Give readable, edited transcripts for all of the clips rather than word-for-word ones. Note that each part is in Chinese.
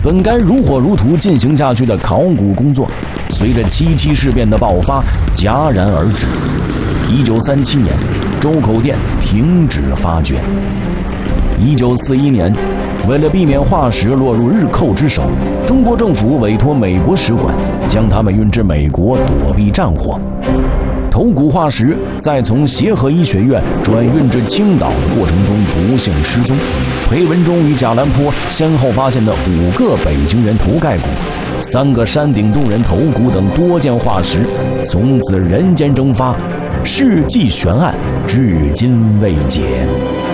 本该如火如荼进行下去的考古工作，随着7·7事变的爆发戛然而止。1937年，周口店停止发掘。1941年，为了避免化石落入日寇之手，中国政府委托美国使馆将它们运至美国躲避战火。头骨化石在从协和医学院转运至青岛的过程中不幸失踪。裴文中与贾兰坡先后发现的5个北京人头盖骨、3个山顶洞人头骨等多件化石，从此人间蒸发，世纪悬案至今未解。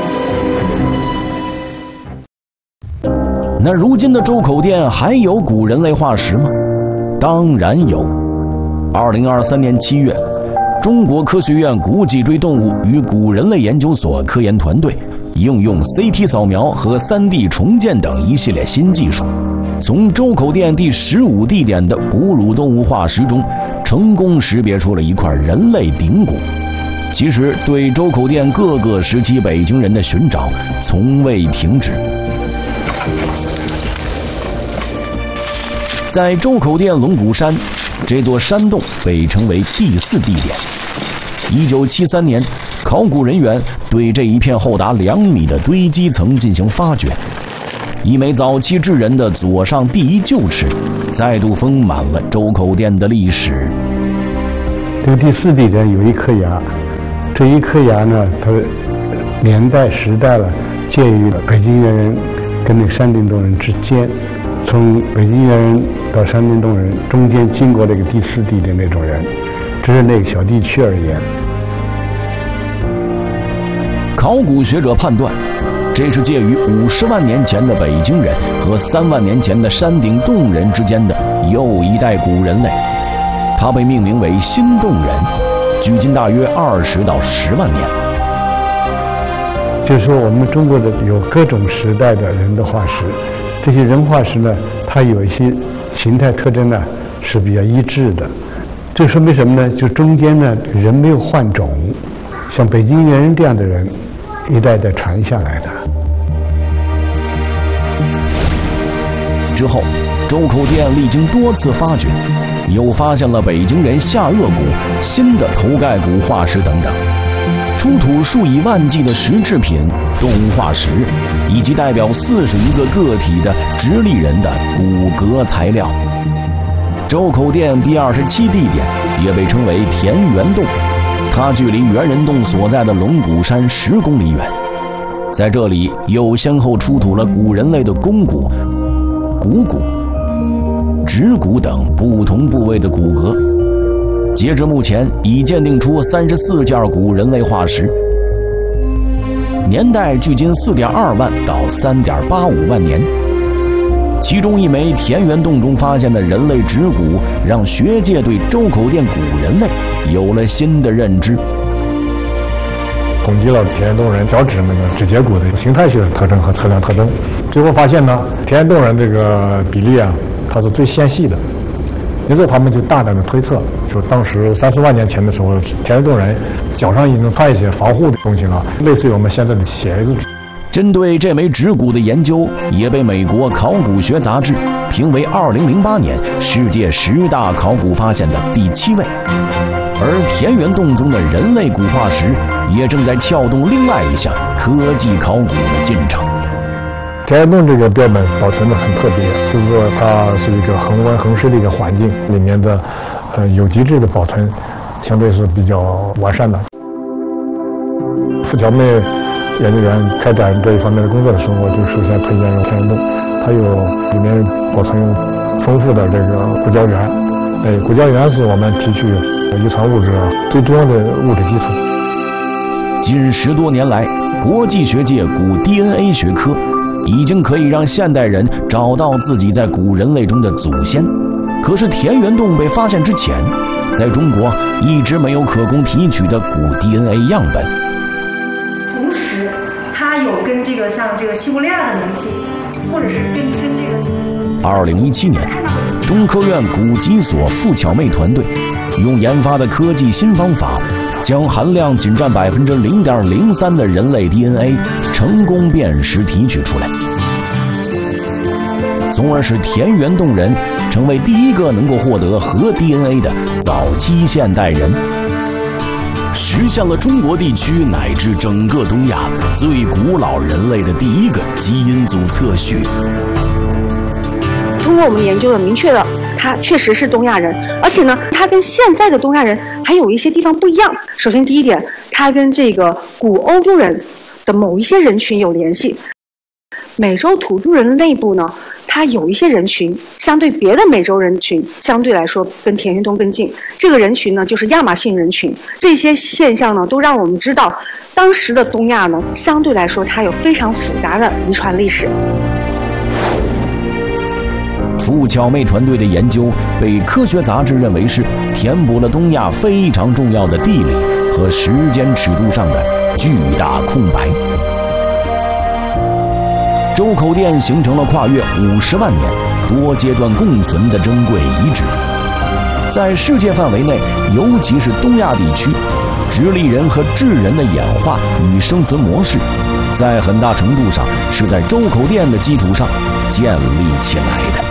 那如今的周口店还有古人类化石吗？当然有。2023年7月，中国科学院古脊椎动物与古人类研究所科研团队应用 CT 扫描和 3D 重建等一系列新技术，从周口店第15地点的哺乳动物化石中，成功识别出了一块人类顶骨。其实，对周口店各个时期北京人的寻找从未停止。在周口店龙骨山，这座山洞被称为第4地点。1973年，考古人员对这一片厚达2米的堆积层进行发掘，一枚早期智人的左上第1臼齿，再度丰满了周口店的历史。 这个第4地点有一颗牙，这一颗牙呢，它年代时代了，介于了北京猿人跟那山顶洞人之间。从北京猿人到山顶洞人中间经过这个第4地点那种人，这是那个小地区而言。 考古学者判断，这是介于50万年前的北京人和3万年前的山顶洞人之间的又一代古人类，它被命名为新洞人，距今大约20到10万年。 就是说，我们中国的有各种时代的人的化石，这些人化石呢，它有一些形态特征呢是比较一致的。这说明什么呢？就中间呢人没有换种，像北京猿人这样的人一代代传下来的。 之后，周口店历经多次发掘，又发现了北京人下颚骨、新的头盖骨化石等等，出土数以万计的石制品、动物化石，以及代表41个个体的直立人的骨骼材料。周口店第27地点也被称为田园洞，它距离猿人洞所在的龙骨山10公里远。在这里又先后出土了古人类的肱骨、股骨、指骨等不同部位的骨骼。截至目前，已鉴定出34件古人类化石，年代距今4.2万到3.85万年。其中一枚田园洞中发现的人类指骨，让学界对周口店古人类有了新的认知。 统计了田园洞人脚趾那个指节骨的形态学特征和测量特征，最后发现呢，田园洞人这个比例啊，它是最纤细的。于是他们就大胆的推测，说当时30万年前的时候，田园洞人脚上已经穿一些防护的东西了，类似于我们现在的鞋子。 针对这枚指骨的研究，也被美国考古学杂志评为2008年世界10大考古发现的第7位。而田园洞中的人类骨化石，也正在撬动另外一项科技考古的进程。 田园洞这个标本保存的很特别，就是说它是一个恒温恒湿的一个环境，里面的有机质的保存相对是比较完善的。付巧妹研究员开展这一方面的工作的时候，我就首先推荐用田园洞，它有里面保存丰富的这个骨胶原，骨胶原是我们提取遗传物质最重要的物质基础。 近10多年来，国际学界古 DNA 学科已经可以让现代人找到自己在古人类中的祖先。可是田园洞被发现之前，在中国一直没有可供提取的古 DNA 样本。 同时它有跟这个像这个西伯利亚的联系，或者是跟这个 2017年，中科院古籍所付巧妹团队用研发的科技新方法，将含量仅占0.03%的人类 DNA 成功辨识提取出来。 从而使田园洞人成为第一个能够获得核 DNA 的早期现代人，实现了中国地区乃至整个东亚最古老人类的第一个基因组测序。 通过我们研究的，明确了他确实是东亚人，而且呢，他跟现在的东亚人还有一些地方不一样。首先第一点，他跟这个古欧洲人的某一些人群有联系。美洲土著人内部呢，它有一些人群相对别的美洲人群相对来说跟田园洞更近，这个人群呢就是亚马逊人群。这些现象呢都让我们知道，当时的东亚呢相对来说它有非常复杂的遗传历史。 傅巧妹团队的研究被科学杂志认为是填补了东亚非常重要的地理和时间尺度上的巨大空白。周口店形成了跨越50万年、多阶段共存的珍贵遗址。在世界范围内，尤其是东亚地区，直立人和智人的演化与生存模式，在很大程度上是在周口店的基础上建立起来的。